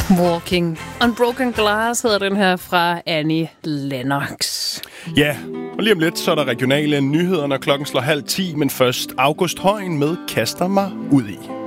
Walking on Broken Glass hedder den her fra Annie Lennox. Ja, og lige om lidt, så er der regionale nyheder, når klokken slår 9:30, men først August Højen med Kaster mig ud i.